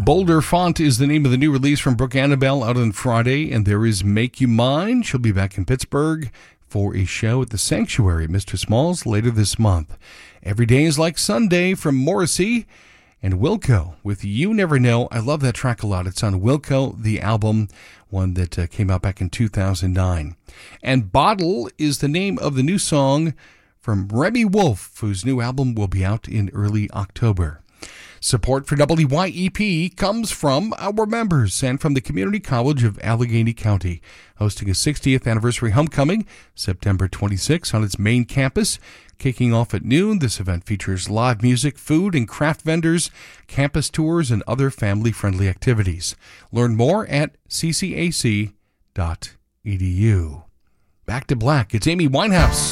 Boulder Font is the name of the new release from Brooke Annabelle, out on Friday, and there is Make You Mine. She'll be back in Pittsburgh for a show at the Sanctuary, Mr. Smalls, later this month. Every Day is Like Sunday from Morrissey and Wilco with You Never Know. I love that track a lot. It's on Wilco, the album, one that came out back in 2009. And Bottle is the name of the new song from Remy Wolf, whose new album will be out in early October. Support for WYEP comes from our members and from the Community College of Allegheny County, hosting a 60th anniversary homecoming September 26 on its main campus. Kicking off at noon, this event features live music, food and craft vendors, campus tours, and other family-friendly activities. Learn more at ccac.edu. Back to Black. It's Amy Winehouse.